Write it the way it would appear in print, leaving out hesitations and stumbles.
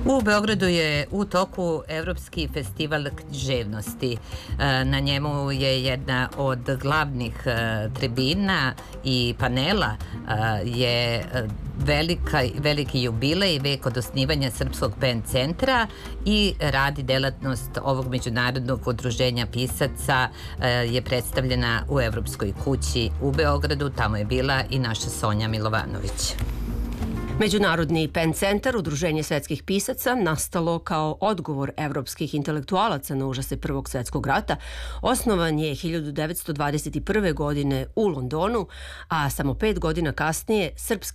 U Beogradu je u toku Evropski festival književnosti. Na njemu je jedna od glavnih tribina i panela je veliki jubilej, vek od osnivanja Srpskog PEN centra i radi delatnost ovog međunarodnog udruženja pisaca je predstavljena u Evropskoj kući u Beogradu. Tamo je bila i naša Sonja Milovanović. Međunarodni PEN centar, udruženje svetskih pisaca, nastalo kao odgovor evropskih intelektualaca na užase Prvog svjetskog rata, osnovan je 1921. godine u Londonu, a samo 5 godina kasnije srpski